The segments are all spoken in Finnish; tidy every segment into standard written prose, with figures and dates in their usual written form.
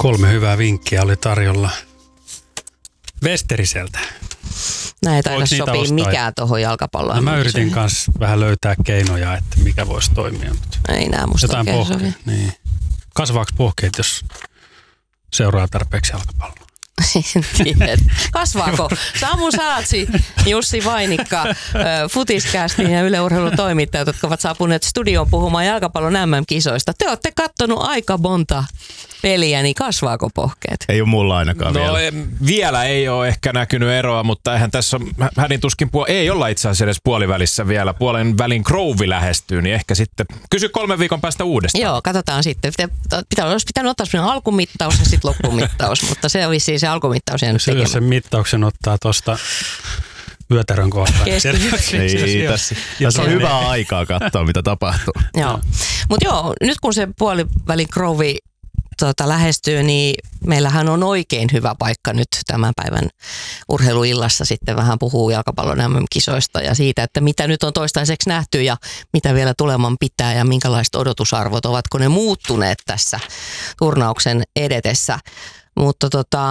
3 hyvää vinkkiä oli tarjolla Westeriseltä. Näin ei taida sopii mikään tuohon jalkapalloon. No mä yritin kanssa vähän löytää keinoja, että mikä voisi toimia. Mutta ei nää musta jotain pohkeet, niin. Kasvaako pohkeet, jos seuraa tarpeeksi jalkapalloa? En tiedä. Kasvaako? Samu Saatsi, Jussi Vainikka, Futiscastin ja Yle Urheilun toimittajat, jotka ovat saapuneet studioon puhumaan jalkapallon MM-kisoista. Te olette kattonut aika monta peliä, niin kasvaako pohkeet? Ei ole mulla ainakaan vielä. Vielä ei ole ehkä näkynyt eroa, mutta eihän tässä hädin tuskin ei olla itse asiassa edes puolivälissä vielä. Puolen välin Grove lähestyy, niin ehkä sitten kysy 3 viikon päästä uudestaan. Joo, katsotaan sitten. Olisi pitänyt ottaa sellainen alkumittaus ja sitten loppumittaus, mutta se olisi siis se alkumittaus jäänyt tekemään. Sen mittauksen ottaa tuosta Yötärön kohdalla. Niin, tässä on hyvää aikaa katsoa, mitä tapahtuu. Joo, mutta joo, nyt kun se puolivälin Grove lähestyy, niin meillähän on oikein hyvä paikka nyt tämän päivän urheiluillassa sitten vähän puhuu jalkapallon MM-kisoista ja siitä, että mitä nyt on toistaiseksi nähty ja mitä vielä tuleman pitää ja minkälaiset odotusarvot, ovatko ne muuttuneet tässä turnauksen edetessä. Mutta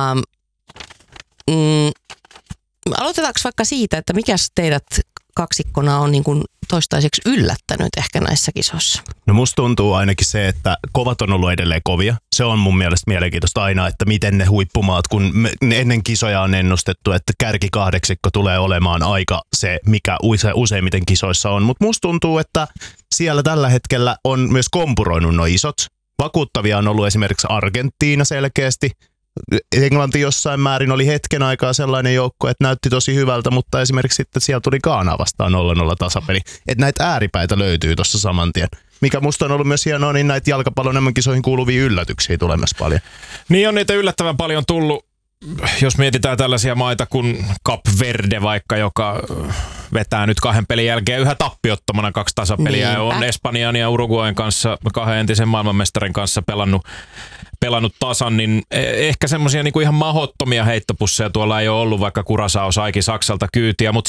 aloitetaanko vaikka siitä, että mikäs teidät kaksikkona on niin kuin toistaiseksi yllättänyt ehkä näissä kisoissa? No musta tuntuu ainakin se, että kovat on ollut edelleen kovia. Se on mun mielestä mielenkiintoista aina, että miten ne huippumaat, kun ennen kisoja on ennustettu, että kärkikahdeksikko tulee olemaan aika se, mikä useimmiten kisoissa on. Mutta musta tuntuu, että siellä tällä hetkellä on myös kompuroinut nuo isot. Vakuuttavia on ollut esimerkiksi Argentiina selkeästi. Englanti jossain määrin oli hetken aikaa sellainen joukko, että näytti tosi hyvältä, mutta esimerkiksi sitten siellä tuli Ghanaa vastaan 0-0 tasapeli. Että näitä ääripäitä löytyy tuossa saman tien. Mikä musta on ollut myös hienoa, niin näitä jalkapallon MM-kisoihin kuuluvia yllätyksiä tulemassa paljon. Niin on niitä yllättävän paljon tullut. Jos mietitään tällaisia maita kuin Cap Verde vaikka, joka vetää nyt 2 pelin jälkeen yhä tappiottomana 2 tasapeliä. Niinpä. On Espanjan ja Uruguayn kanssa, 2 entisen maailmanmestarin kanssa pelannut tasan, niin ehkä semmoisia niinku ihan mahottomia heittopusseja tuolla ei ole ollut, vaikka Curaçao saikin Saksalta kyytiä. Mutta